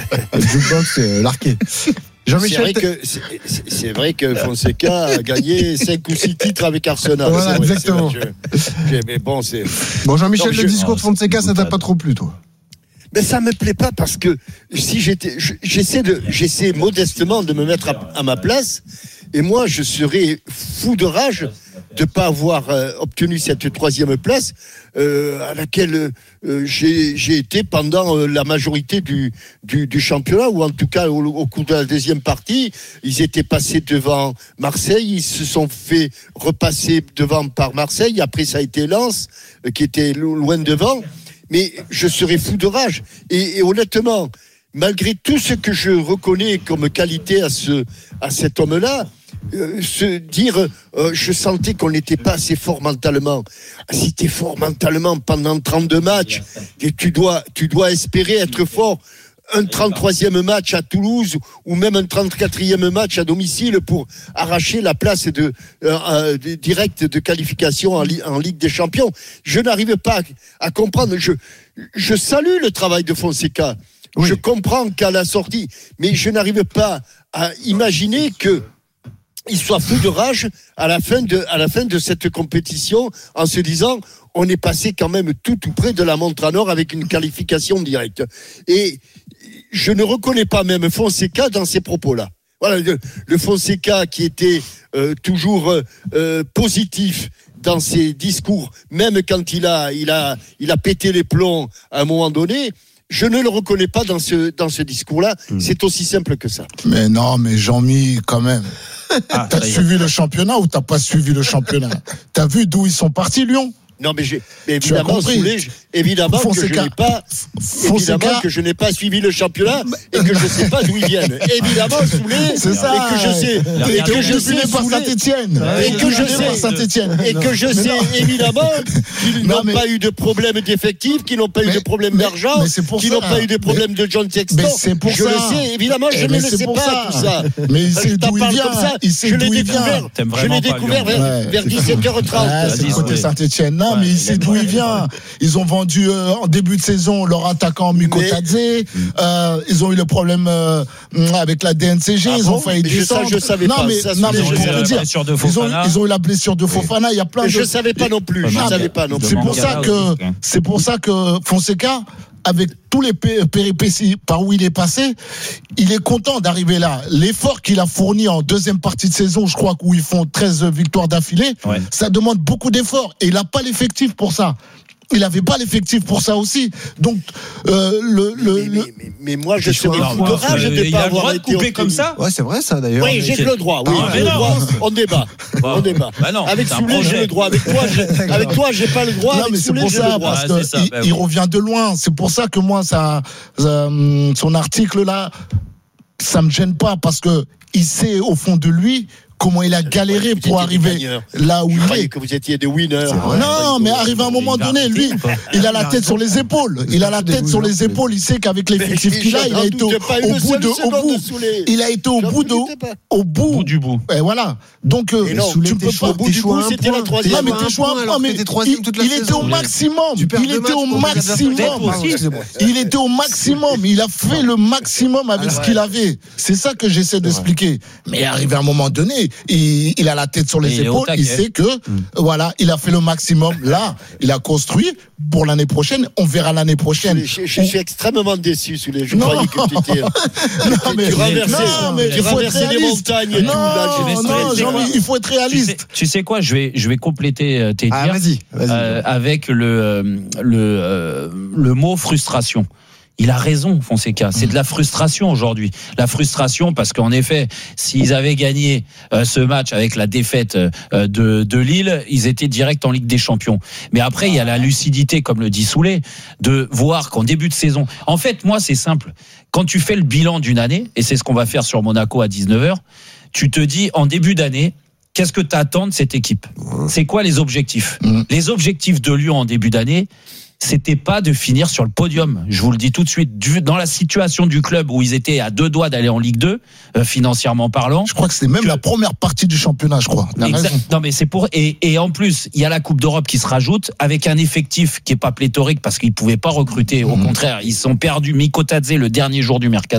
Le jukebox, larqué. Jean-Michel, c'est vrai que Fonseca a gagné 5 ou 6 titres avec Arsenal. Voilà, c'est vrai, exactement. Mais bon, c'est. Bon, Jean-Michel, le discours de Fonseca, ça t'a pas trop plu, toi? Mais ça me plaît pas parce que si j'essaie modestement de me mettre à ma place, et moi je serais fou de rage de pas avoir obtenu cette 3e place à laquelle j'ai été pendant la majorité du championnat, ou en tout cas au cours de la deuxième partie. Ils étaient passés devant Marseille, ils se sont fait repasser devant par Marseille, après ça a été Lens qui était loin devant. Mais je serais fou de rage. Et honnêtement, malgré tout ce que je reconnais comme qualité à cet homme-là, je sentais qu'on n'était pas assez fort mentalement. Si tu es fort mentalement pendant 32 matchs, et tu dois espérer être fort un 33e match à Toulouse ou même un 34e match à domicile pour arracher la place directe de qualification en Ligue des Champions. Je n'arrive pas à comprendre. Je salue le travail de Fonseca. Oui. Je comprends qu'à la sortie, mais je n'arrive pas à imaginer que il soit fou de rage à la fin de cette compétition en se disant on est passé quand même tout près de la montre en or avec une qualification directe. Et je ne reconnais pas même Fonseca dans ces propos-là. Voilà, le Fonseca qui était toujours positif dans ses discours, même quand il a pété les plombs à un moment donné. Je ne le reconnais pas dans ce discours-là. C'est aussi simple que ça. Mais non, mais Jean-Mi, quand même. T'as suivi le championnat ou t'as pas suivi le championnat? T'as vu d'où ils sont partis, Lyon? Non, mais évidemment que je n'ai pas suivi le championnat et que je ne sais pas d'où ils viennent. Évidemment, Soulé, c'est ça. Et que je sais, et que je sais par Saint-Étienne. Et que je sais évidemment qu'ils n'ont pas eu de problème d'effectifs, qu'ils n'ont pas eu de problème d'argent, qu'ils n'ont pas eu de problème de John Textor. Je le sais, évidemment, je ne le sais pas tout ça. Mais il sait d'où il vient. Je l'ai découvert vers 17h30. C'est côté Saint-Étienne. Non, mais il sait d'où il vient. Ils ont vendu en début de saison leur attaquant Mikotadze. Ils ont eu le problème avec la DNCG. Ils ont failli descendre. Je savais pas. Mais je peux dire. Ils ont eu la blessure de Fofana. Il y a plein de. Je savais pas non plus. C'est pour ça que Fonseca, avec tous les péripéties par où il est passé, il est content d'arriver là. L'effort qu'il a fourni en deuxième partie de saison, je crois, où ils font 13 victoires d'affilée, ça demande beaucoup d'efforts. Et il n'a pas l'effectif pour ça. Il n'avait pas l'effectif pour ça aussi. Donc, mais moi, je serais fou de rage de ne pas avoir été coupé comme ça. Ouais, c'est vrai ça d'ailleurs. Oui, j'ai le droit. Oui, j'ai le droit. On débat. Avec Soulé, j'ai le droit. Avec toi, j'ai pas le droit. Non, mais c'est pour ça, parce qu'il revient de loin. C'est pour ça que moi, son article là, ça me gêne pas, parce que il sait au fond de lui comment il a galéré pour arriver là où il est. Je croyais que vous étiez des winners. Non, mais arrivé à un moment donné, lui, il a la tête sur les épaules. Il a la tête sur les épaules. Il sait qu'avec l'effectif qu'il a, il a été au bout. Il a été au bout du bout. Et voilà. Donc, tu peux pas. Au bout du bout, c'était la troisième. Non, mais t'es choix un point, mais il était au maximum. Il était au maximum. Il était au maximum. Il a fait le maximum avec ce qu'il avait. C'est ça que j'essaie d'expliquer. Mais arrivé à un moment donné, il a la tête sur les épaules, il sait que voilà, il a fait le maximum. Là, il a construit pour l'année prochaine. On verra l'année prochaine. Je suis extrêmement déçu, Soulé. Je croyais que tu étais. Tu renversais les montagnes et tout. Non, il faut être réaliste. Tu sais quoi, je vais compléter tes dires avec le mot frustration. Il a raison, Fonseca. C'est de la frustration aujourd'hui. La frustration parce qu'en effet, s'ils avaient gagné ce match avec la défaite de Lille, ils étaient direct en Ligue des Champions. Mais après, il y a la lucidité, comme le dit Soulé, de voir qu'en début de saison... En fait, moi, c'est simple. Quand tu fais le bilan d'une année, et c'est ce qu'on va faire sur Monaco à 19h, tu te dis, en début d'année, qu'est-ce que tu attends de cette équipe ? C'est quoi les objectifs ? Les objectifs de Lyon en début d'année, c'était pas de finir sur le podium. Je vous le dis tout de suite. Dans la situation du club où ils étaient à 2 doigts d'aller en Ligue 2, financièrement parlant. Je crois que c'était même la première partie du championnat, je crois. Non, mais c'est pour, et en plus, il y a la Coupe d'Europe qui se rajoute avec un effectif qui est pas pléthorique parce qu'ils pouvaient pas recruter. Au contraire, ils sont perdus Mikotadze le dernier jour du mercato.